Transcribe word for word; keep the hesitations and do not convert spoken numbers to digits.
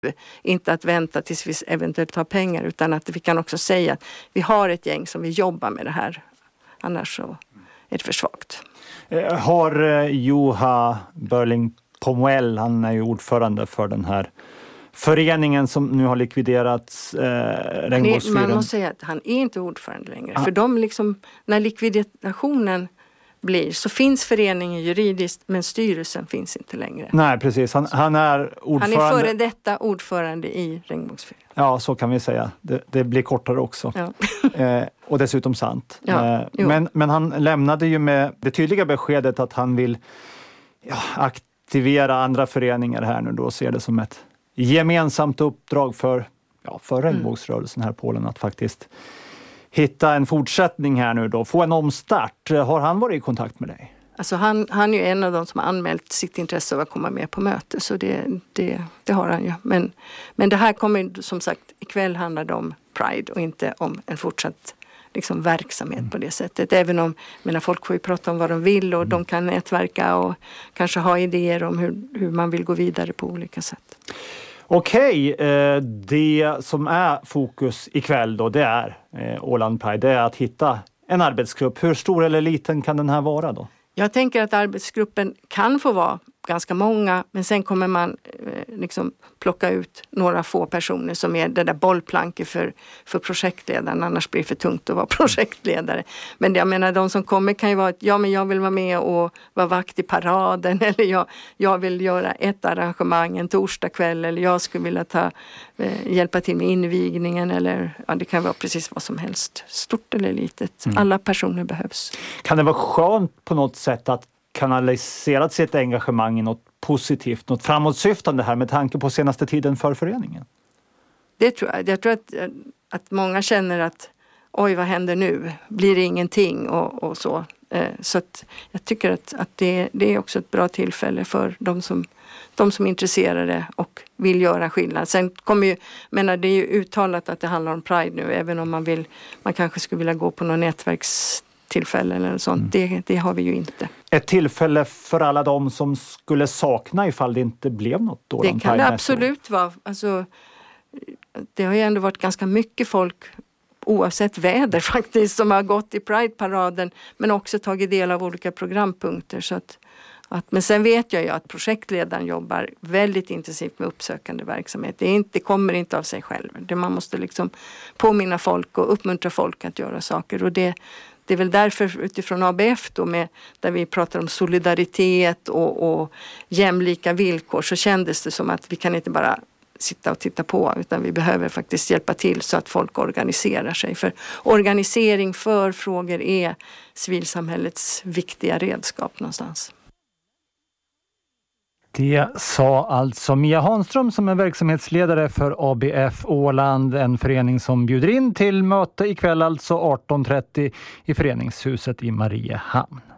Inte att vänta tills vi eventuellt har pengar, utan att vi kan också säga att vi har ett gäng som vi jobbar med det här. Annars så är det för svagt. Har Juha Börling-Pomuel, han är ju ordförande för den här föreningen som nu har likviderats, eh, Regnbågsfyren. Man måste säga att han är inte ordförande längre. Ah. För de liksom, när likvidationen blir så finns föreningen juridiskt, men styrelsen finns inte längre. Nej, precis. Han, han är ordförande. Han är före detta ordförande i Regnbågsfyren. Ja, så kan vi säga. Det, det blir kortare också. Ja. eh, och dessutom sant. Ja, eh, men, men han lämnade ju med det tydliga beskedet att han vill ja, aktivera andra föreningar här nu då och ser det som ett gemensamt uppdrag för, ja, för regnbågsrörelsen här i Polen att faktiskt hitta en fortsättning här nu då, få en omstart. Har han varit i kontakt med dig? Alltså han, han är ju en av de som har anmält sitt intresse av att komma med på möte, så det, det, det har han ju. Men, men det här kommer, som sagt, ikväll handlar det om Pride och inte om en fortsatt liksom, verksamhet mm. på det sättet. Även om, menar, folk får ju prata om vad de vill och mm. de kan nätverka och kanske ha idéer om hur, hur man vill gå vidare på olika sätt. Okej, det som är fokus ikväll då, det är Åland Pride, det är att hitta en arbetsgrupp. Hur stor eller liten kan den här vara då? Jag tänker att arbetsgruppen kan få vara ganska många, men sen kommer man eh, liksom plocka ut några få personer som är det där bollplanket för, för projektledaren, annars blir det för tungt att vara projektledare. Men jag menar, de som kommer kan ju vara att ja, men jag vill vara med och vara vakt i paraden, eller jag, jag vill göra ett arrangemang en torsdag kväll, eller jag skulle vilja ta, eh, hjälpa till med invigningen, eller ja, det kan vara precis vad som helst, stort eller litet. Mm. Alla personer behövs. Kan det vara skönt på något sätt att kanaliserat sitt engagemang i något positivt, något framåtsyftande här med tanke på senaste tiden för föreningen? Det tror jag. Jag tror att, att många känner att oj, vad händer nu? Blir det ingenting? Och, och så. Så att jag tycker att, att det, det är också ett bra tillfälle för de som, de som är intresserade och vill göra skillnad. Sen kommer ju, menar, det är ju uttalat att det handlar om Pride nu, även om man vill, man kanske skulle vilja gå på någon nätverks tillfälle eller sånt. Mm. Det, det har vi ju inte. Ett tillfälle för alla de som skulle sakna ifall det inte blev något då? Det kan det absolut vara. Alltså, det har ju ändå varit ganska mycket folk oavsett väder faktiskt som har gått i Pride-paraden, men också tagit del av olika programpunkter. Så att, att, men sen vet jag ju att projektledaren jobbar väldigt intensivt med uppsökande verksamhet. Det, är inte, det kommer inte av sig själv. Det, man måste liksom påminna folk och uppmuntra folk att göra saker, och det Det är väl därför utifrån A B F då, med, där vi pratar om solidaritet och, och jämlika villkor, så kändes det som att vi kan inte bara sitta och titta på, utan vi behöver faktiskt hjälpa till så att folk organiserar sig. För organisering för frågor är civilsamhällets viktiga redskap någonstans. Det sa alltså Mia Hanström som är verksamhetsledare för A B F Åland, en förening som bjuder in till möte ikväll alltså arton trettio i föreningshuset i Mariehamn.